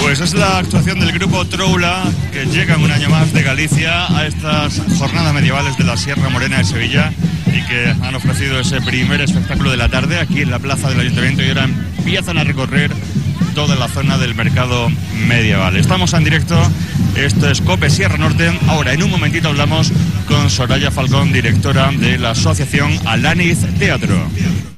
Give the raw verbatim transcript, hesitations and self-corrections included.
Pues es la actuación del grupo Troula, que llega un año más de Galicia a estas jornadas medievales de la Sierra Morena de Sevilla y que han ofrecido ese primer espectáculo de la tarde aquí en la plaza del Ayuntamiento y ahora empiezan a recorrer toda la zona del mercado medieval. Estamos en directo, esto es COPE Sierra Norte. Ahora en un momentito hablamos con Soraya Falcón, directora de la asociación Alaniz Teatro.